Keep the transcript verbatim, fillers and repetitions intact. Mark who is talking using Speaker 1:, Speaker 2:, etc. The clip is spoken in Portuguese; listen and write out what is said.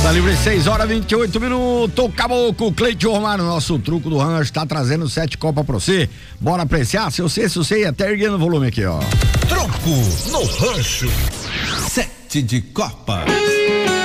Speaker 1: Tá livre seis horas e vinte e oito minutos. O Caboclo Cleiton Romário, nosso truco do rancho, tá trazendo sete copas pra você. Bora apreciar? Se eu sei, se eu sei, até erguendo o volume aqui, ó.
Speaker 2: Truco no rancho. Sete de copas.